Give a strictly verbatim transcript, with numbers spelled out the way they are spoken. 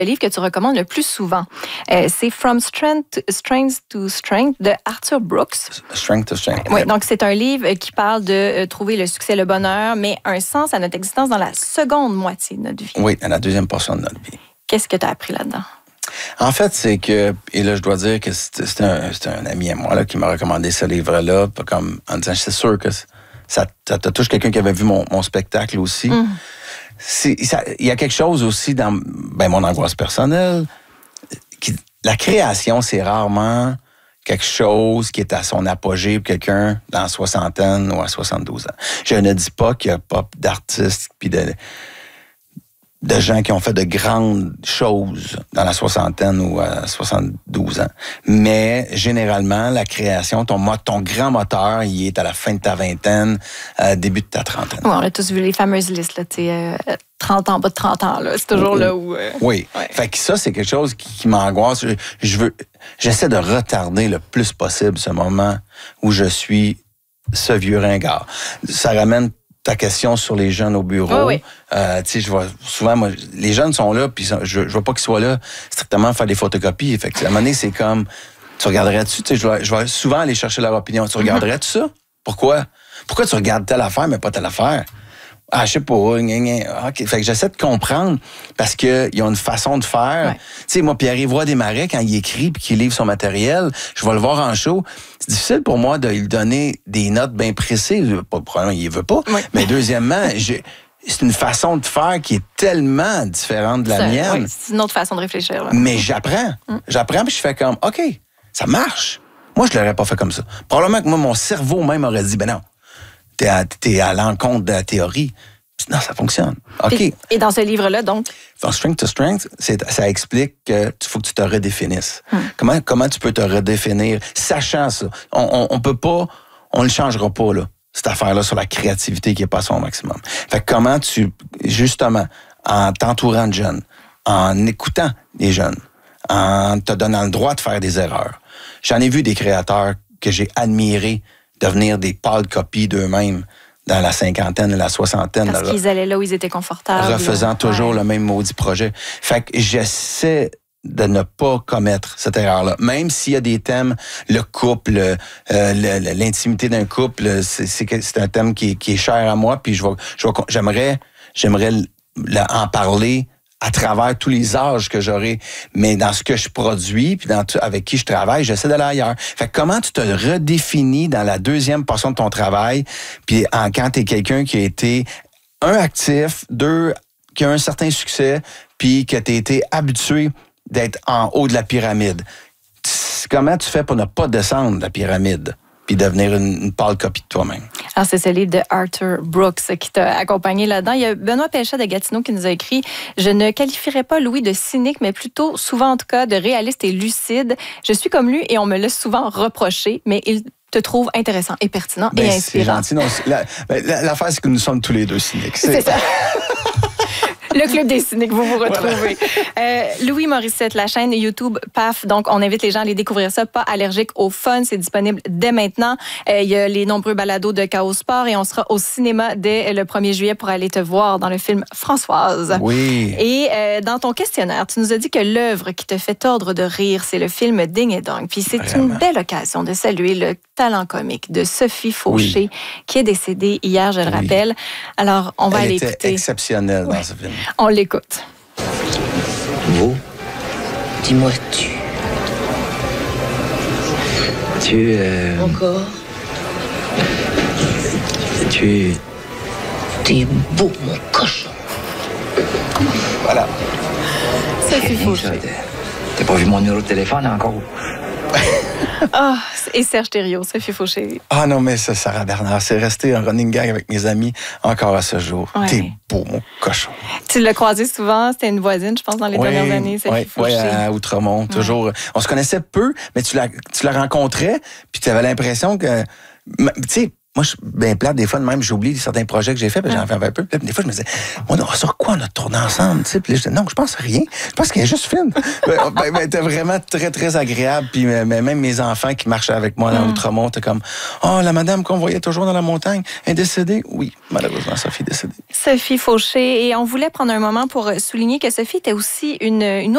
le livre que tu recommandes le plus souvent. Euh, c'est From Strength, Strength to Strength de Arthur Brooks. Strength to Strength. Oui, donc c'est un livre qui parle de euh, trouver le succès, le bonheur, mais un sens à notre existence dans la seconde moitié de notre vie. Oui, dans la deuxième portion de notre vie. Qu'est-ce que tu as appris là-dedans? En fait, c'est que, et là, je dois dire que c'est un, un ami à moi là, qui m'a recommandé ce livre-là, comme en disant, c'est sûr que ça, ça te touche quelqu'un qui avait vu mon, mon spectacle aussi. Mm. Il y a quelque chose aussi dans ben, mon angoisse personnelle. Qui, la création, c'est rarement quelque chose qui est à son apogée pour quelqu'un dans la soixantaine ou à soixante-douze ans. Je ne dis pas qu'il n'y a pas d'artistes puis de, de gens qui ont fait de grandes choses dans la soixantaine ou à soixante-douze ans. Mais généralement, la création, ton, ton grand moteur, il est à la fin de ta vingtaine, euh, début de ta trentaine. Oui, on a tous vu les fameuses listes, là, tu sais, euh, trente ans, pas de trente ans, là. C'est toujours oui. là où... Euh... Oui. Ouais. Fait que ça, c'est quelque chose qui, qui m'angoisse. Je, je veux, j'essaie de retarder le plus possible ce moment où je suis ce vieux ringard. Ça ramène ta question sur les jeunes au bureau. Oui, oui. Euh, tu sais, je vois souvent, moi, les jeunes sont là, puis je, je veux pas qu'ils soient là strictement faire des photocopies. Fait que, à un moment donné, c'est comme, tu regarderais-tu, tu sais, je vais, je vais souvent aller chercher leur opinion. Tu regarderais-tu ça? Pourquoi? Pourquoi tu regardes telle affaire, mais pas telle affaire? Ah, je sais pas. OK. Fait que j'essaie de comprendre parce qu'ils ont une façon de faire. Ouais. Tu sais, moi, Pierre-Yves Roy Desmarais, quand il écrit puis qu'il livre son matériel, je vais le voir en show. C'est difficile pour moi de lui donner des notes bien précises. Probablement, il ne veut pas. Ouais. Mais deuxièmement, j'ai... c'est une façon de faire qui est tellement différente de la ça, mienne. Oui, c'est une autre façon de réfléchir. Là. Mais j'apprends. Mm. J'apprends puis je fais comme, OK, ça marche. Moi, je ne l'aurais pas fait comme ça. Probablement que moi, mon cerveau même aurait dit, ben non. T'es à, t'es à l'encontre de la théorie. Non, ça fonctionne. OK. Et, et dans ce livre-là, donc? Dans Strength to Strength, c'est, ça explique qu'il faut que tu te redéfinisses. Hmm. Comment, comment tu peux te redéfinir, sachant ça? On ne peut pas, on ne le changera pas, là, cette affaire-là, sur la créativité qui n'est pas à son maximum. Fait que comment tu, justement, en t'entourant de jeunes, en écoutant les jeunes, en te donnant le droit de faire des erreurs. J'en ai vu des créateurs que j'ai admirés devenir des pâles copies d'eux-mêmes dans la cinquantaine et la soixantaine. Parce là, qu'ils allaient là où ils étaient confortables. Refaisant là. toujours ouais. le même maudit projet. Fait que j'essaie de ne pas commettre cette erreur-là. Même s'il y a des thèmes, le couple, euh, le, l'intimité d'un couple, c'est, c'est, c'est un thème qui, qui est cher à moi, puis je vais, je vais, j'aimerais, j'aimerais en parler à travers tous les âges que j'aurai, mais dans ce que je produis, puis dans tout, avec qui je travaille, j'essaie d'aller ailleurs. Fait que comment tu te redéfinis dans la deuxième portion de ton travail, puis en, quand tu es quelqu'un qui a été, un, actif, deux, qui a un certain succès, puis que tu as été habitué d'être en haut de la pyramide. Comment tu fais pour ne pas descendre de la pyramide? Puis devenir une, une pâle copie de toi-même. Alors, c'est ce livre de Arthur Brooks qui t'a accompagné là-dedans. Il y a Benoît Péchat de Gatineau qui nous a écrit « Je ne qualifierais pas Louis de cynique, mais plutôt, souvent en tout cas, de réaliste et lucide. Je suis comme lui et on me l'a souvent reproché, mais il te trouve intéressant et pertinent ben, et inspirant. » C'est gentil. Non, la, la, l'affaire, c'est que nous sommes tous les deux cyniques. C'est, c'est ça. Le Club des cyniques, vous vous retrouvez. Voilà. Euh, Louis Morissette, la chaîne YouTube P A F. Donc, on invite les gens à aller découvrir ça. Pas allergique au fun. C'est disponible dès maintenant. Euh, il y a les nombreux balados de Chaos Sport et on sera au cinéma dès le premier juillet pour aller te voir dans le film Françoise. Oui. Et euh, dans ton questionnaire, tu nous as dit que l'œuvre qui te fait tordre de rire, c'est le film Ding et Dong. Puis c'est Vraiment. Une belle occasion de saluer le talent comique de Sophie Fauché, oui. qui est décédée hier, je le oui. rappelle. Alors, on va Elle aller était écouter. Exceptionnelle oui. dans ce film. On l'écoute. Vous, dis-moi tu. Tu... Euh, Encore Tu... T'es beau, mon cochon. Voilà. Sophie Fauché. T'as pas vu mon numéro de téléphone encore? Ah, oh, et Serge Thériault, Sophie Fauché. Ah non, mais ça, Sarah Bernard, c'est resté un running gag avec mes amis encore à ce jour. Ouais. T'es beau, mon cochon. Tu l'as croisé souvent, c'était une voisine, je pense, dans les oui, dernières années, Sophie oui, Fauché. Oui, à Outremont, toujours. Ouais. On se connaissait peu, mais tu la, tu la rencontrais, puis tu avais l'impression que... Tu sais, moi, je suis bien plate, des fois, de même, j'oublie certains projets que j'ai faits, puis j'en fais un peu. Puis des fois, je me disais, on a sur quoi on a tourné ensemble, tu sais? Puis je disais, non, je pense à rien. Je pense qu'elle est juste fine. ben, ben, elle était vraiment très, très agréable. Puis mais, même mes enfants qui marchaient avec moi dans mm. Outremont, étaient comme, oh, la madame qu'on voyait toujours dans la montagne, elle est décédée? Oui, malheureusement, Sophie est décédée. Sophie Fauché. Et on voulait prendre un moment pour souligner que Sophie était aussi une, une